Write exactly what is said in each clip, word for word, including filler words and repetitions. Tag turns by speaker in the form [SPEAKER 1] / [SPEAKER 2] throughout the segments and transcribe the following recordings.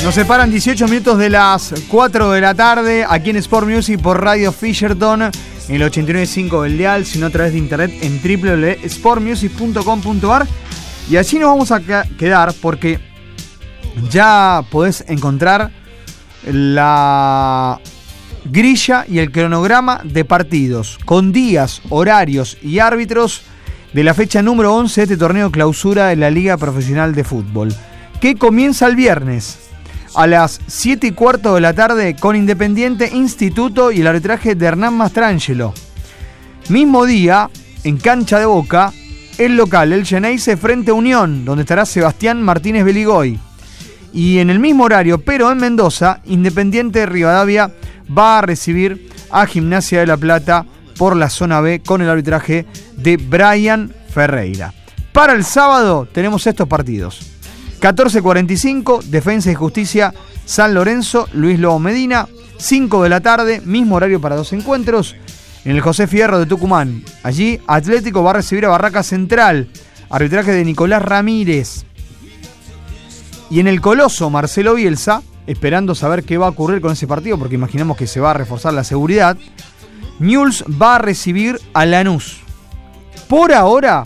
[SPEAKER 1] Nos separan dieciocho minutos de las cuatro de la tarde aquí en Sport Music por Radio Fisherton en el ochenta y nueve punto cinco del dial, sino a través de internet en doble u doble u doble u punto sport music punto com punto a r. Y allí nos vamos a quedar porque ya podés encontrar la grilla y el cronograma de partidos con días, horarios y árbitros de la fecha número once de este torneo clausura de la Liga Profesional de Fútbol, que comienza el viernes a las siete y cuarto de la tarde con Independiente, Instituto y el arbitraje de Hernán Mastrangelo. Mismo día, en cancha de Boca, el local, el Xeneize frente a Unión, donde estará Sebastián Martínez Beligoy. Y en el mismo horario, pero en Mendoza, Independiente de Rivadavia va a recibir a Gimnasia de La Plata por la zona B con el arbitraje de Brian Ferreira. Para el sábado tenemos estos partidos. catorce cuarenta y cinco, Defensa y Justicia, San Lorenzo, Luis Lobo Medina. cinco de la tarde, mismo horario para dos encuentros. En el José Fierro de Tucumán. Allí, Atlético va a recibir a Barraca Central. Arbitraje de Nicolás Ramírez. Y en el Coloso, Marcelo Bielsa, esperando saber qué va a ocurrir con ese partido, porque imaginamos que se va a reforzar la seguridad. Newell's va a recibir a Lanús. Por ahora,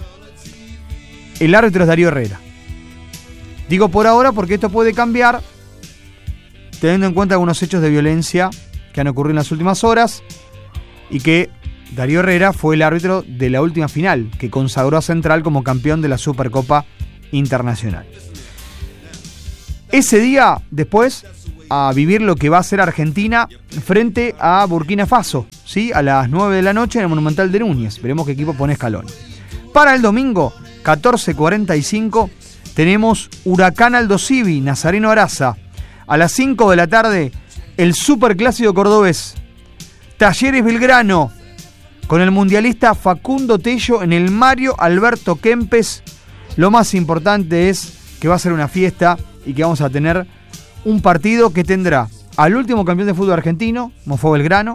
[SPEAKER 1] el árbitro es Darío Herrera. Digo por ahora porque esto puede cambiar teniendo en cuenta algunos hechos de violencia que han ocurrido en las últimas horas y que Darío Herrera fue el árbitro de la última final que consagró a Central como campeón de la Supercopa Internacional. Ese día, después, a vivir lo que va a ser Argentina frente a Burkina Faso, ¿sí? A las nueve de la noche en el Monumental de Núñez. Veremos qué equipo pone Scaloni. Para el domingo, catorce cuarenta y cinco, tenemos Huracán Aldo Civi, Nazareno Araza. A las cinco de la tarde, el superclásico cordobés. Talleres Belgrano, con el mundialista Facundo Tello en el Mario Alberto Kempes. Lo más importante es que va a ser una fiesta y que vamos a tener un partido que tendrá al último campeón de fútbol argentino, Mofó Belgrano,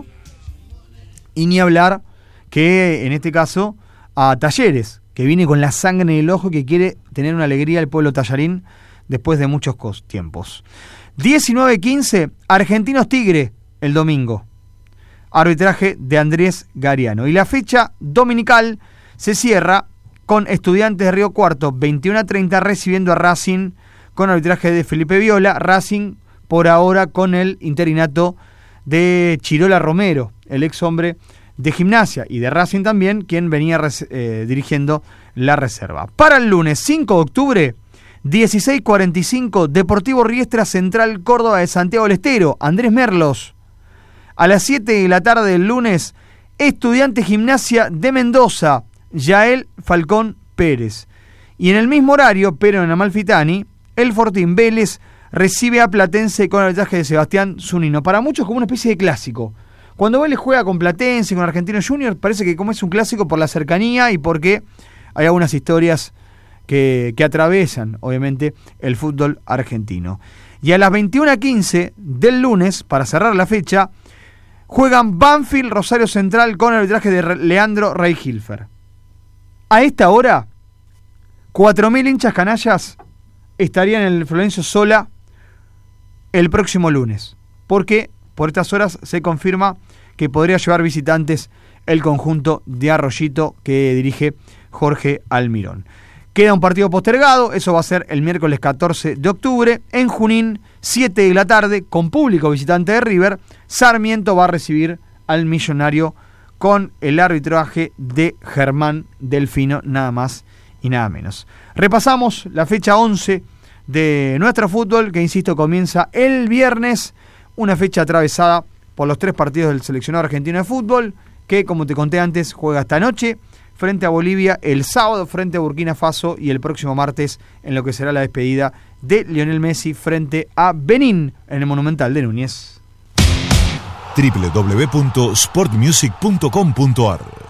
[SPEAKER 1] y ni hablar que en este caso a Talleres, que viene con la sangre en el ojo y que quiere tener una alegría al pueblo tallarín después de muchos tiempos. diecinueve quince, Argentinos Tigre, el domingo. Arbitraje de Andrés Gariano. Y la fecha dominical se cierra con Estudiantes de Río Cuarto, veintiuno a treinta, recibiendo a Racing con arbitraje de Felipe Viola. Racing por ahora con el interinato de Chirola Romero, el ex hombre de Gimnasia y de Racing también, quien venía eh, dirigiendo la reserva. Para el lunes cinco de octubre, dieciséis cuarenta y cinco, Deportivo Riestra Central Córdoba de Santiago del Estero, Andrés Merlos. A las siete de la tarde del lunes, Estudiante Gimnasia de Mendoza, Yael Falcón Pérez. Y en el mismo horario, pero en Amalfitani, el Fortín Vélez recibe a Platense con el arbitraje de Sebastián Zunino. Para muchos como una especie de clásico. Cuando Vélez juega con Platense, con Argentino Junior, parece que como es un clásico por la cercanía y porque hay algunas historias que, que atravesan, obviamente, el fútbol argentino. Y a las veintiuna quince del lunes, para cerrar la fecha, juegan Banfield Rosario Central con el arbitraje de Leandro Reihilfer. A esta hora, cuatro mil hinchas canallas estarían en el Florencio Sola el próximo lunes, porque por estas horas se confirma que podría llevar visitantes el conjunto de Arroyito que dirige Jorge Almirón. Queda un partido postergado, eso va a ser el miércoles catorce de octubre. En Junín, siete de la tarde, con público visitante de River, Sarmiento va a recibir al Millonario con el arbitraje de Germán Delfino, nada más y nada menos. Repasamos la fecha once de nuestro fútbol, que insisto, comienza el viernes, una fecha atravesada por los tres partidos del seleccionado argentino de fútbol, que como te conté antes, juega esta noche frente a Bolivia, el sábado frente a Burkina Faso y el próximo martes en lo que será la despedida de Lionel Messi frente a Benín en el Monumental de Núñez.
[SPEAKER 2] doble u doble u doble u punto sport music punto com punto a r